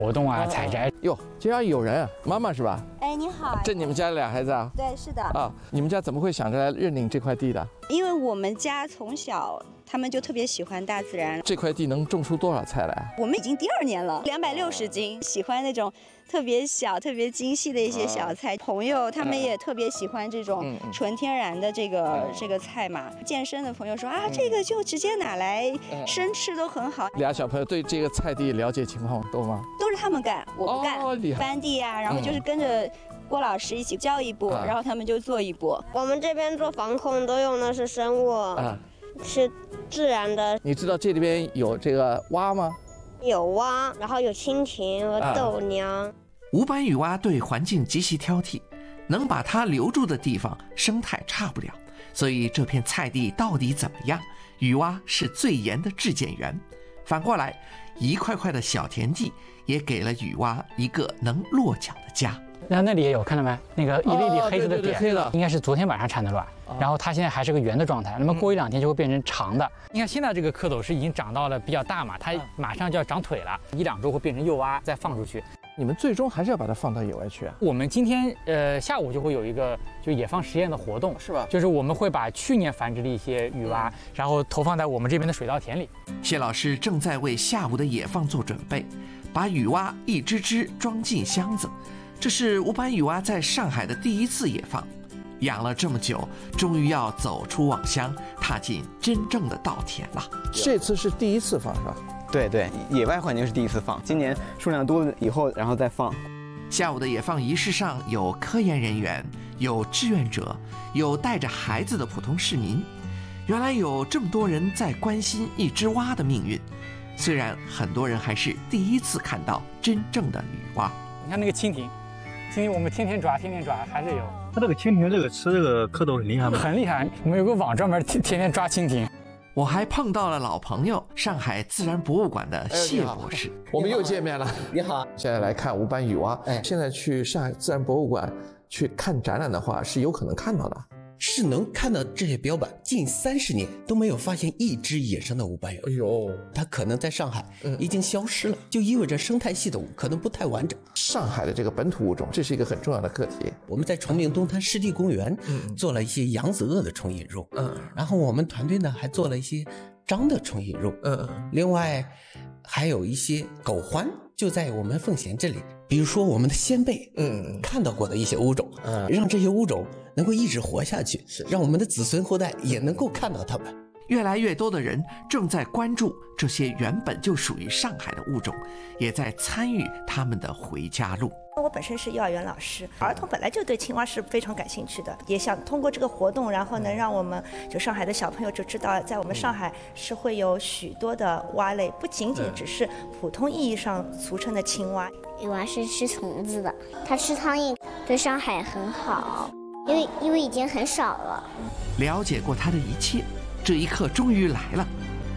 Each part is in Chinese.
活动啊、采摘。 哟，竟然有人啊！妈妈是吧？ 哎，你好。 这你们家俩孩子啊？ 对，是的。 啊，你们家怎么会想着来认领这块地的？ 因为我们家从小他们就特别喜欢大自然。 这块地能种出多少菜来？ 我们已经第2年了，260斤。喜欢那种特别小、特别精细的一些小菜。朋友他们也特别喜欢这种纯天然的这个菜嘛。健身的朋友说啊，这个就直接拿来生吃都很好。 俩小朋友对这个菜地了解情况多吗？ 都是他们干，我不干。翻地呀，然后就是跟着郭老师一起教一步，然后他们就做一步。 我们这边做防控都用的是生物，是自然的。 你知道这里边有这个蛙吗？ 有蛙，然后有蜻蜓和豆娘。 吴斑雨蛙对环境极其挑剔，能把它留住的地方生态差不了，所以这片菜地到底怎么样，雨蛙是最严的质检员。反过来，一块块的小田地也给了雨蛙一个能落脚的家。 那里也有，看到没？那个一粒粒黑色的点， 黑的， 应该是昨天晚上产的卵，然后它现在还是个圆的状态，那么过1-2天就会变成长的。你看现在这个蝌蚪是已经长到了比较大嘛，它马上就要长腿了，1-2周会变成幼蛙，再放出去。 你们最终还是要把它放到野外去啊？ 我们今天下午就会有一个就野放实验的活动， 是吧？ 就是我们会把去年繁殖的一些雨蛙，然后投放在我们这边的水稻田里。 谢老师正在为下午的野放做准备，把雨蛙一只只装进箱子。这是吴斑雨蛙在上海的第1次野放，养了这么久，终于要走出网箱，踏进真正的稻田了。 这次是第1次放是吧？ 对，野外环境是第1次放，今年数量多了以后，然后再放。 下午的野放仪式上有科研人员，有志愿者，有带着孩子的普通市民。原来有这么多人在关心一只蛙的命运，虽然很多人还是第1次看到真正的雨蛙。 你看那个蜻蜓，我们天天抓，还是有。 它这个蜻蜓吃这个蝌蚪很厉害吗？ 很厉害，我们有个网专门天天抓蜻蜓。 我还碰到了老朋友，上海自然博物馆的谢博士。 我们又见面了。 你好， 现在来看吴斑雨蛙。现在去上海自然博物馆去看展览的话，是有可能看到的。 是能看到这些标本，近30年都没有发现一只野生的吴斑鱼。 哎呦， 它可能在上海已经消失了，就意味着生态系统可能不太完整。 上海的这个本土物种，这是一个很重要的课题。 我们在崇明东滩湿地公园做了一些扬子鳄的重引入，然后我们团队呢还做了一些章的重引入，另外还有一些狗獾就在我们奉贤这里，比如说我们的先辈看到过的一些物种，让这些物种能够一直活下去，让我们的子孙后代也能够看到它们。 越来越多的人正在关注这些原本就属于上海的物种，也在参与他们的回家路。 我本身是幼儿园老师，儿童本来就对青蛙是非常感兴趣的，也想通过这个活动，然后能让我们就上海的小朋友就知道，在我们上海是会有许多的蛙类，不仅仅只是普通意义上俗称的青蛙。 雨蛙是吃虫子的，它吃苍蝇，对上海很好，因为已经很少了。 了解过它的一切，这一刻终于来了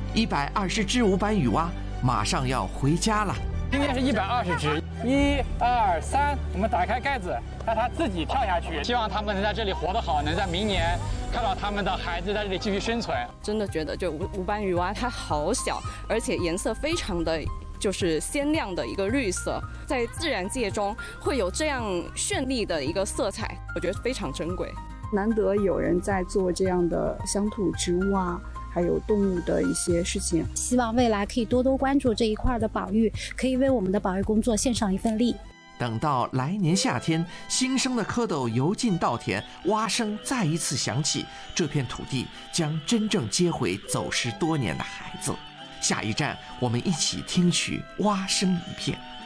，120只吴斑雨蛙马上要回家了。 今天是120只，1、2、3，我们打开盖子，让它自己跳下去。希望它们能在这里活得好，能在明年看到他们的孩子在这里继续生存。 真的觉得就吴斑雨蛙它好小，而且颜色非常的就是鲜亮的一个绿色，在自然界中会有这样绚丽的一个色彩，我觉得非常珍贵。 难得有人在做这样的乡土植物啊，还有动物的一些事情， 希望未来可以多多关注这一块的保育，可以为我们的保育工作献上一份力。 等到来年夏天，新生的蝌蚪游进稻田，蛙声再一次响起，这片土地将真正接回走失多年的孩子。下一站，我们一起听取蛙声一片。